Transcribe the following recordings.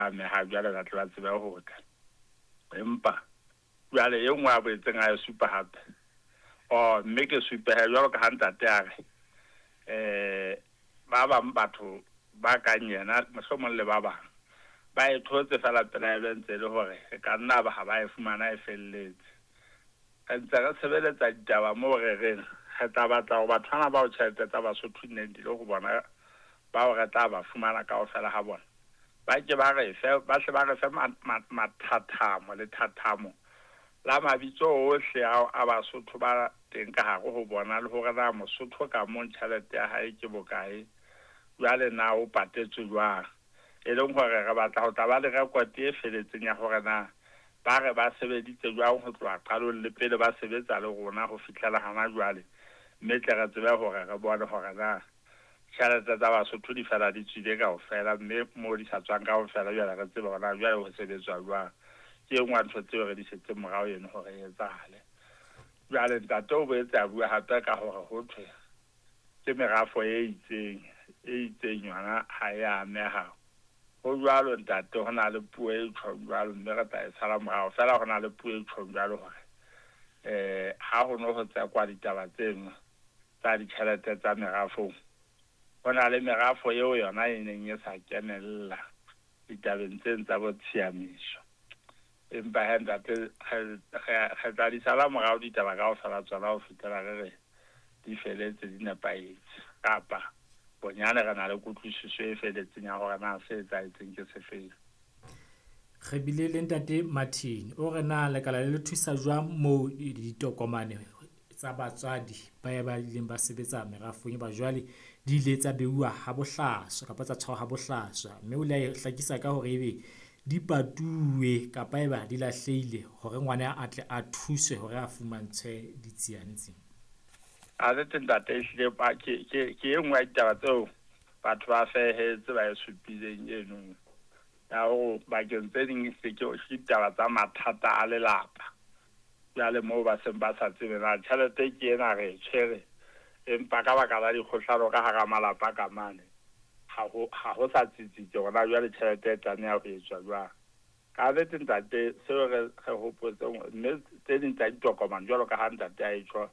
me ha jwale ba tla tseba ho tla empa jwale e nngwe a boetseng a supa hape mme ke supa ha jwalo ka hantate a re ba bang batho ba ka nyena mohlomong le ba bang ba e thotse fela pela e ntse le hore ka nna ba ha ba e fumana e felletse ka ntse re sebeletsa ditaba mo re reng ha taba tsa ba thana ba o tshetse tsa ba Sotho nne di le go bona ba o rata ba fumana ka ofela ha bona ba ke ba re fe ba se ba re fe mathathamo le thathamo la mabitso ohle a ba Sotho ba teng ka hare ho bona le hore na Mosotho ka mo tšhelete ya hae ke bokae jwale na o patetswe jwang e leng hore re batla ho taba le record e feletseng ya hore na ba re ba sebeditse jwang ho tloha qalong le pele ba sebetsa le rona ho fihlela hana jwale mme tle re tsebe hore re bone hore na tšhelete tsa Basotho di fela di tswile ka ofela mme mo di sa tswang ka ofela jwale re tsebe hore jwale ho sebetswa jwang ke engwe ntho tseo re di setse morao eno hore e etsahale jwale ntate o boetse a bua hape ka hore ho thwe ke merafo e itseng yona ha e ameha ho jwalo ntate ho na le puo e tshwang jwalo mme re tla e sala morao fela ho na le puo e tshwang jwalo hore ha ho no ho tsekwa ditaba tseno tsa ditjhelete tsa merafong ho na le merafo eo yona e neng e sa kenella ditabeng tsena tsa botshiamisho empa ha ntate ge tla di sala morao ditaba ka ho fela tsona ho fitela re di feletse di nepaetse kapa bonyane re na le kutlwisiso e feletseng ya hore na se etsahetseng ke sefeng re bile le ntate Martin o re na lekala le thusa jwang mo ditokomane tsa batswadi ba ya ba ileng ba sebetsa merafong ba jwale di ile tsa beuwa ha bohlaswa kapa tsa tshwarwa ha bohlaswa mme o le hlakisa ka hore ebe di patuwe kapa eba di lahlehile hore ngwana a tle a thuse hore a fumantshwe ditsiane tsena a le ntate ehlile ba ke engwe ya ditaba tseo batho ba fehetse ba e supileng eno ya ho bakeng tse ding se ke ditaba tsa mathata a lelapa jwale moo ba seng ba sa tsebe na tjhelete ke ena re tshwere empa ka baka la dikgohlano ka hara malapa ka mane ha ho sa tsitsitse gona jwale tjhelete e tlameha ho etswa jwang ka le ntate seo re hopotse mme tse ding tsa ditokomane jwalo ka ha ntate a etswa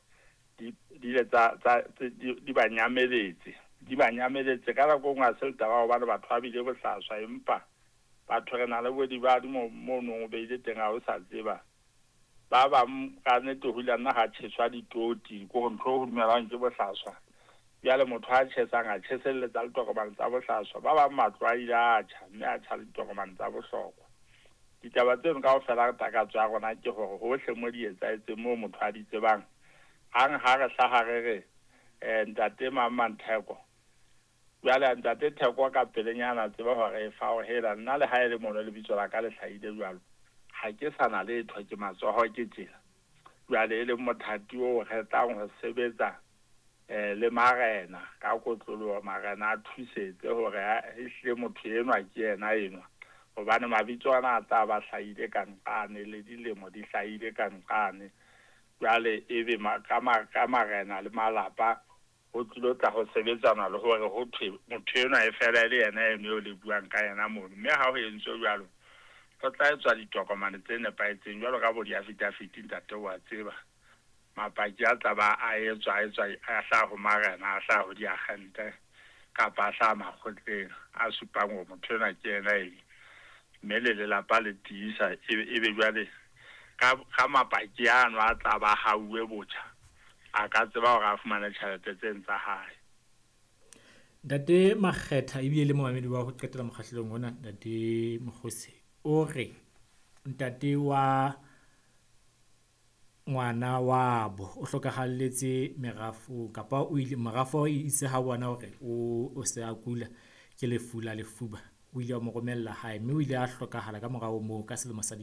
di ba nyameletse ka nako ngwa se taba ba batho ba bile bohlaswa empa batho re na le bodi ba di mo no be ile teng ha o sa tseba ba ka nnete ho lana ha tshetswa ditoti go ntho ho dumelang ke bohlaswa bjale motho a tshetsang a tsheselletse le tokomane tsa bohlaswa ba ba matlo a ile a tjha mme a tjha le tokomane tsa bohlokwa ditaba tseno ka ho fela takatso ya rona ke hore hohle mo di etsahetse mo motho a di tsebang hang ha re hlaha re ntate Mamantheko jwale ntate Theko ka pelenyana tseba hore e fa ho hela nna le ha ele mono le bitso la ka le hlahile jwalo ha ke sana le thwa ke matsoho ke tsela jwale le mothati o retang ho sebetsa le marena ka kotlolo marena a thusetse hore ehlile motho enwa ke yena hobane mabitso ana a tsa ba hlahile ka nqane le dilemo di hlahile ka nqane jwale ebe ka marena le malapa ho tlilo tla ho sebetsana le hore ho thwe motho enwa e fela le yena eno le buang ka yena mono mme ha ho entswe jwalo ho tla etswa ditokomane tse nepaetseng jwalo ka bo di-affidavit ntate wa tseba mapaki a tla ba a etswa a hla ho marena a hla ho diagente kapa a hla makgotleng a supang ho motho enwa ke yena mme le lelapa le tiisa ebe jwale ka mapaki ano a tla ba hauwe botjha a ka tseba hore a fumane tjhelete tse ntsa hae ntate Makgetha ebile le momamedi wa ho qetela mokgahlelong hona ntate Mokgosi o re ntate wa ngwana wabo o hlokahalletse merafo kapa o ile merafo itse ha bona hore o se a kula ke lefu la lefuba o ile a mo romella hae mme o ile a hlokahala ka morao moo ka selemo sa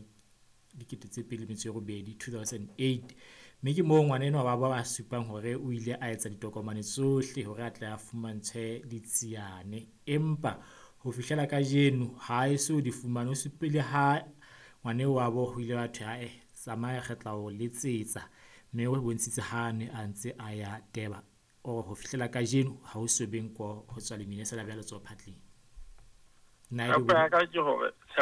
2008 mme ke moo ngwana enwa ba ba supang hore o ile a etsa ditokomane tsohle hore a tle a fumantshwe ditsiane empa ho fihlela ka jeno ha e so di fumane o sepele ha ngwane wa bo ho ile batho ha tsamaya kgetla ho letsetsa mme o bontshitse hane a ntse a ya teba o ho fihlela ka jeno ha o so beng ko ho tswa lemine se la bjalo tso phatleng na e ka ke hore